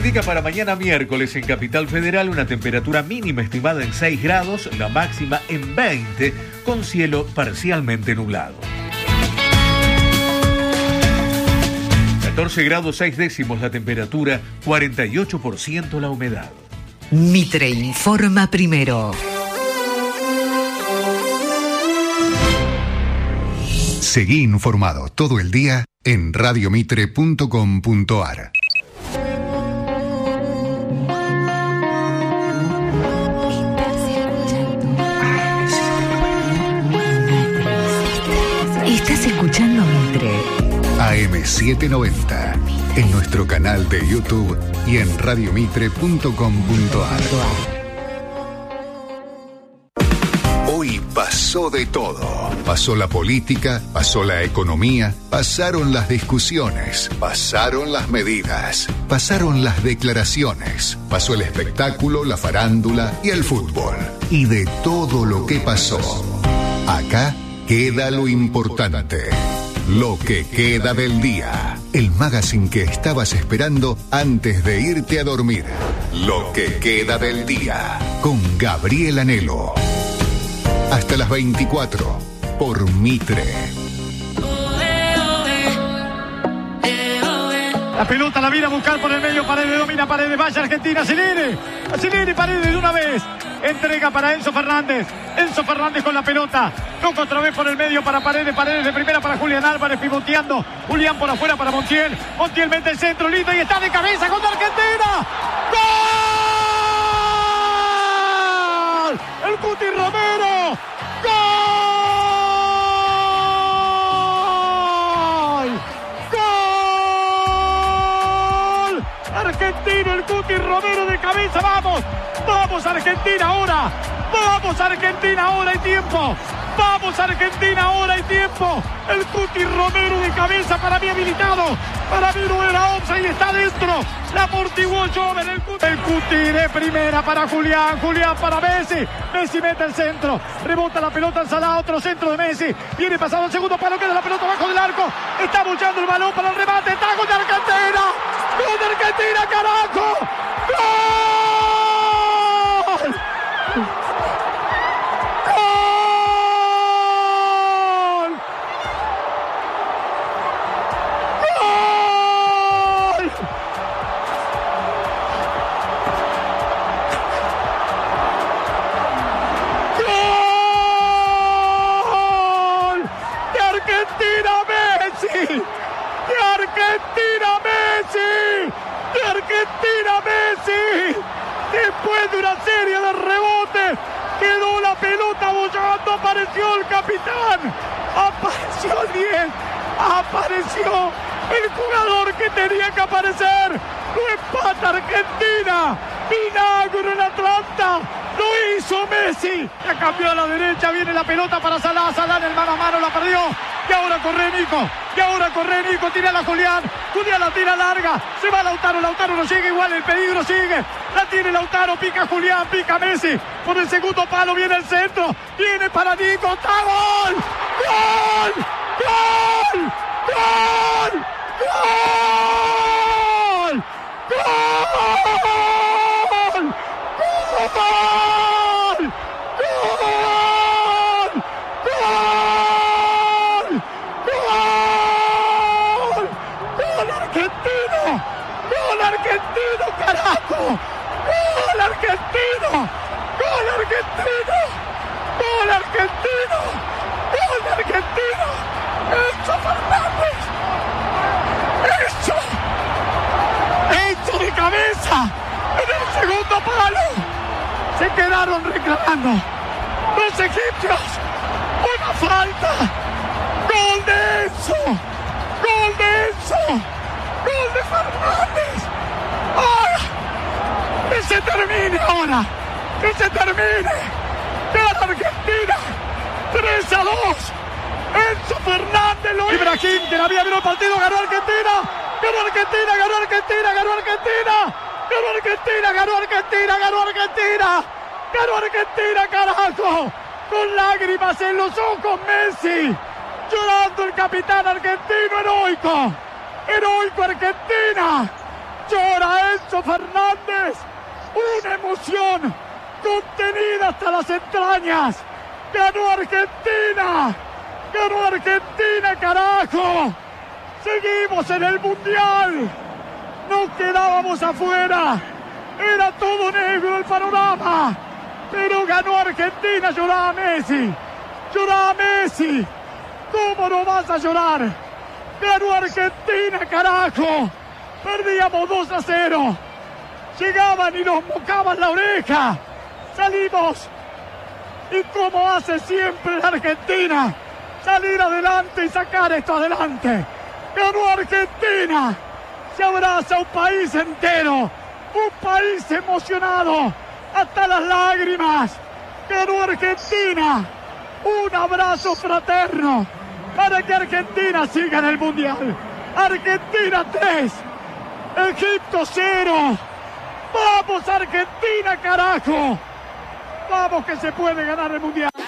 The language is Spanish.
pronostica para mañana miércoles en Capital Federal una temperatura mínima estimada en 6 grados, la máxima en 20, con cielo parcialmente nublado. 14 grados 6 décimos la temperatura, 48% la humedad. Mitre informa primero. Seguí informado todo el día en radiomitre.com.ar. Estás escuchando Mitre. AM790, en nuestro canal de YouTube y en radiomitre.com.ar. Hoy pasó de todo. Pasó la política, pasó la economía, pasaron las discusiones, pasaron las medidas, pasaron las declaraciones, pasó el espectáculo, la farándula y el fútbol. Y de todo lo que pasó, acá queda lo importante. Lo que queda del día. El magazine que estabas esperando antes de irte a dormir. Lo que queda del día. Con Gabriel Anelo. Hasta las 24. Por Mitre. La pelota la viene a buscar por el medio. Paredes domina. Paredes. Vaya Argentina. Acelere Paredes de una vez. Entrega para Enzo Fernández. Enzo Fernández con la pelota. Toca otra vez por el medio para Paredes. Paredes de primera para Julián Álvarez pivoteando. Julián por afuera para Montiel. Montiel mete el centro lindo y está de cabeza contra Argentina. ¡Gol! El Cuti Romero. ¡Gol! ¡Gol! Argentino, el Cuti Romero de cabeza. ¡Vamos! ¡Vamos Argentina ahora! ¡Vamos Argentina ahora! ¡Hay tiempo! ¡Vamos Argentina ahora! ¡Hay tiempo! El Cuti Romero de cabeza, para mí habilitado. Para mí no era offside y está dentro. La amortiguó Joven. El Cuti de primera para Julián. Julián para Messi. Messi mete el centro. Rebota la pelota en Salah. Otro centro de Messi. Viene pasado el segundo palo. Queda la pelota abajo del arco. Está bullando el balón para el remate. ¡Está gol de Argentina! ¡Gol de Argentina, carajo! ¡Gol! Después de una serie de rebotes, quedó la pelota bollando, apareció el capitán, apareció el 10, apareció el jugador que tenía que aparecer, lo empata Argentina, milagro en Atlanta, lo hizo Messi, ya cambió a la derecha, viene la pelota para Salah, Salah en el mano a mano la perdió, y ahora corre Nico, tira a Julián la tira larga, se va Lautaro no llega igual, el peligro sigue, la tiene Lautaro, pica Julián, pica Messi, por el segundo palo viene el centro, viene para Nico, ¡está gol! ¡Gol! ¡Gol! ¡Gol! ¡Gol! ¡Gol! ¡Gol! ¡Argentino, carajo! ¡Gol argentino! ¡Gol argentino! ¡Gol argentino! ¡Gol argentino! ¡Enzo Fernández! ¡Enzo de cabeza! ¡En el segundo palo! Se quedaron reclamando los egipcios. ¡Una falta! ¡Gol de Enzo! ¡Gol de Enzo! ¡Gol de Fernández! ¡Ahora! ¡Que se termine ahora! ¡Que se termine! ¡Gana Argentina! 3-2. Enzo Fernández lo... Ibrahim, que había ganado el partido, ganó Argentina. Ganó Argentina, ganó Argentina, ganó Argentina. Ganó Argentina, ganó Argentina, ganó Argentina. Ganó Argentina, carajo. Con lágrimas en los ojos, Messi. Llorando el capitán argentino, heroico. Heroico Argentina. Llora Enzo Fernández. Una emoción contenida hasta las entrañas. ¡Ganó Argentina! ¡Ganó Argentina, carajo! ¡Seguimos en el Mundial! ¡No quedábamos afuera! ¡Era todo negro el panorama! ¡Pero ganó Argentina! ¡Lloraba Messi! ¡Lloraba Messi! ¿Cómo no vas a llorar? ¡Ganó Argentina, carajo! Perdíamos 2-0. Llegaban y nos mocaban la oreja. Salimos. Y como hace siempre la Argentina, salir adelante y sacar esto adelante. Ganó Argentina. Se abraza un país entero. Un país emocionado. Hasta las lágrimas. Ganó Argentina. Un abrazo fraterno para que Argentina siga en el Mundial. Argentina 3. Egipto 0. ¡Vamos Argentina, carajo! ¡Vamos que se puede ganar el Mundial!